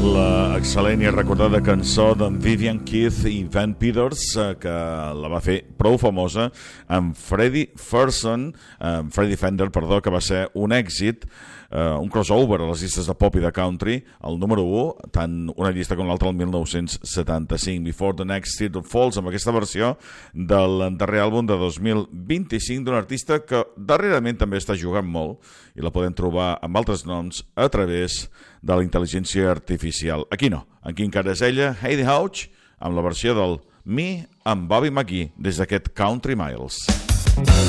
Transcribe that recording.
La excel·lent i recordada cançó d'en Vivian Keith i Van Peters, que la va fer prou famosa amb Freddie Fender, que va ser un èxit, un crossover a les llistes de pop i de country, el número 1, tant una llista com l'altra el 1975, Before the Next Street Falls, amb aquesta versió del darrer àlbum de 2025 d'un artista que darrerament també està jugant molt i la podem trobar amb altres noms a través de la intel·ligència artificial. Aquí no, aquí encara és ella, Heidi Hauch, amb la versió del Me amb Bobby McGee des d'aquest Country Miles.